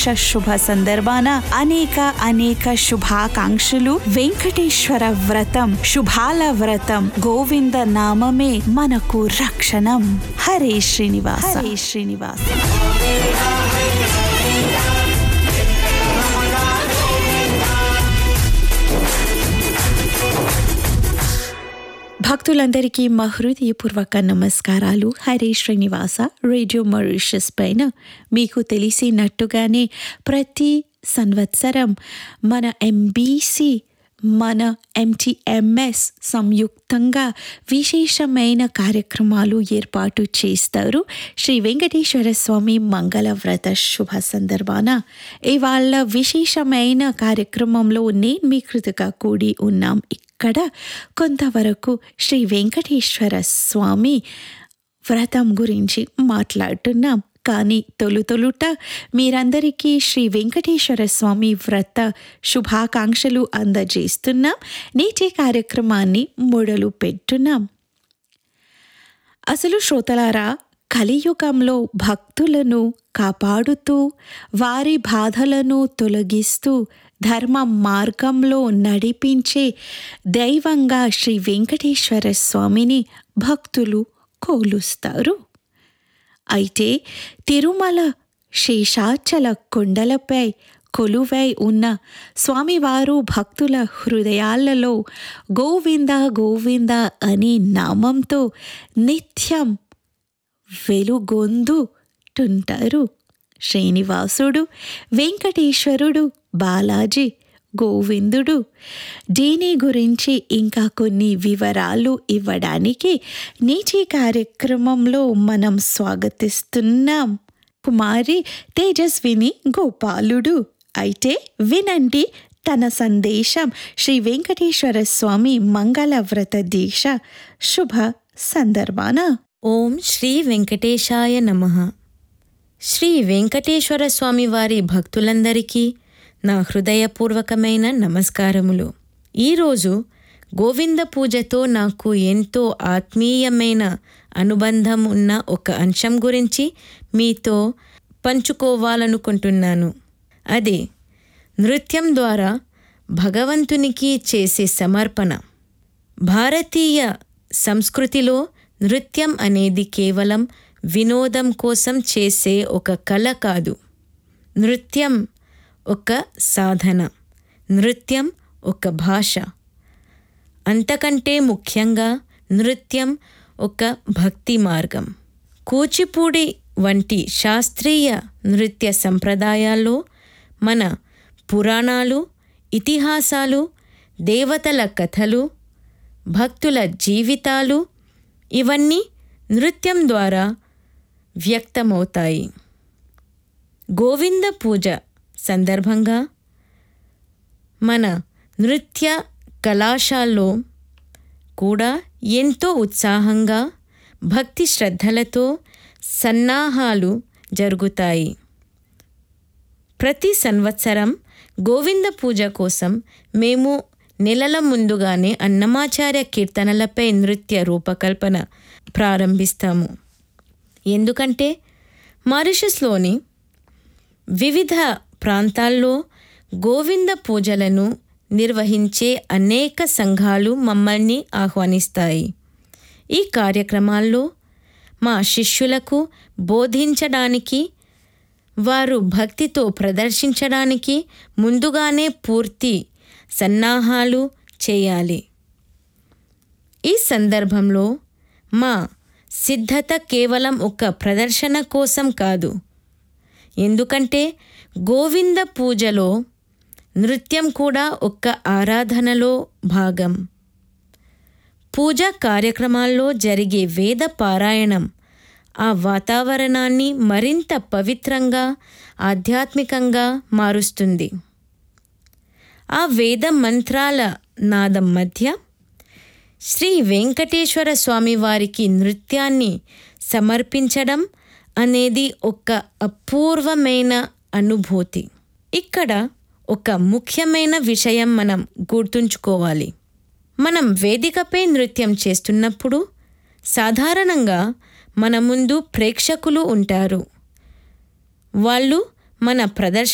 శుభ సందర్భాన అనేక శుభాకాంక్షలు. వెంకటేశ్వర వ్రతం శుభాల వ్రతం. గోవింద నామమే మనకు రక్షణం. హరే శ్రీనివాస, హరే శ్రీనివాస. భక్తులందరికీ మా హృదయపూర్వక నమస్కారాలు. హరే శ్రీనివాస. రేడియో మారిషస్ పైన మీకు తెలిసినట్టుగానే ప్రతి సంవత్సరం మన ఎంబీసీ, మన ఎంటీఎంఎస్ సంయుక్తంగా విశేషమైన కార్యక్రమాలు ఏర్పాటు చేస్తారు. శ్రీ వెంకటేశ్వర స్వామి మంగళ వ్రత శుభ సందర్భాన ఇవాళ విశేషమైన కార్యక్రమంలో నేను మీ కృతగా కూడి ఉన్నాం. ఇక్కడ కొంతవరకు శ్రీ వెంకటేశ్వర స్వామి వ్రతం గురించి మాట్లాడుతున్నాం. కానీ తొలుత మీరందరికీ శ్రీ వెంకటేశ్వర స్వామి వ్రత శుభాకాంక్షలు అందజేస్తున్నాం. నేటి కార్యక్రమాన్ని మొదలు పెట్టున్నాం. అసలు శ్రోతలారా, కలియుగంలో భక్తులను కాపాడుతూ వారి బాధలను తొలగిస్తూ ధర్మ మార్గంలో నడిపించే దైవంగా శ్రీ వెంకటేశ్వర స్వామిని భక్తులు కొలుస్తారు. అయితే తిరుమల శేషాచల కొండలపై కొలువై ఉన్న స్వామివారు భక్తుల హృదయాలలో గోవింద గోవింద అనే నామంతో నిత్యం వెలుగొందుతుంటారు. శ్రీనివాసుడు, వెంకటేశ్వరుడు, బాలాజీ, గోవిందుడు. దీని గురించి ఇంకా కొన్ని వివరాలు ఇవ్వడానికి నేటి కార్యక్రమంలో మనం స్వాగతిస్తున్నాం కుమారి తేజస్విని గోపాలుడు. అయితే వినండి తన సందేశం శ్రీ వెంకటేశ్వర స్వామి మంగళ వ్రత దీక్ష శుభ సందర్భాన. ఓం శ్రీ వెంకటేశాయ నమః. శ్రీ వెంకటేశ్వర స్వామి వారి భక్తులందరికీ నా హృదయపూర్వకమైన నమస్కారములు. ఈరోజు గోవింద పూజతో నాకు ఎంతో ఆత్మీయమైన అనుబంధం ఉన్న ఒక అంశం గురించి మీతో పంచుకోవాలనుకుంటున్నాను. అదే నృత్యం ద్వారా భగవంతునికి చేసే సమర్పణ. భారతీయ సంస్కృతిలో నృత్యం అనేది కేవలం వినోదం కోసం చేసే ఒక కళ కాదు. నృత్యం ఒక సాధన, నృత్యం ఒక భాష. అంతకంటే ముఖ్యంగా నృత్యం ఒక భక్తి మార్గం. కూచిపూడి వంటి శాస్త్రీయ నృత్య సంప్రదాయాల్లో మన పురాణాలు, ఇతిహాసాలు, దేవతల కథలు, భక్తుల జీవితాలు ఇవన్నీ నృత్యం ద్వారా వ్యక్తమవుతాయి. గోవింద పూజ సందర్భంగా మన నృత్య కళాశాలలో కూడా ఎంతో ఉత్సాహంగా భక్తి శ్రద్ధలతో సన్నాహాలు జరుగుతాయి. ప్రతి సంవత్సరం గోవింద పూజ కోసం మేము నెలల ముందుగానే అన్నమాచార్య కీర్తనలపై నృత్య రూపకల్పన ప్రారంభిస్తాము. ఎందుకంటే మారిషస్లోని వివిధ ప్రాంతాల్లో గోవింద పూజలను నిర్వహించే అనేక సంఘాలు మమ్మల్ని ఆహ్వానిస్తాయి. ఈ కార్యక్రమాల్లో మా శిష్యులకు బోధించడానికి, వారు భక్తితో ప్రదర్శించడానికి ముందుగానే పూర్తి సన్నాహాలు చేయాలి. ఈ సందర్భంలో మా సిద్ధత కేవలం ఒక ప్రదర్శన కోసం కాదు. ఎందుకంటే గోవింద పూజలో నృత్యం కూడా ఒక ఆరాధనలో భాగం. పూజా కార్యక్రమాల్లో జరిగే వేద పారాయణం ఆ వాతావరణాన్ని మరింత పవిత్రంగా, ఆధ్యాత్మికంగా మారుస్తుంది. ఆ వేద మంత్రాల నాదం మధ్య శ్రీ వెంకటేశ్వర స్వామి వారికి నృత్యాన్ని సమర్పించడం అనేది ఒక అపూర్వమైన అనుభూతి. ఇక్కడ ఒక ముఖ్యమైన విషయం మనం గుర్తుంచుకోవాలి. మనం వేదికపై నృత్యం చేస్తున్నప్పుడు సాధారణంగా మన ముందు ప్రేక్షకులు ఉంటారు. వాళ్ళు మన ప్రదర్శన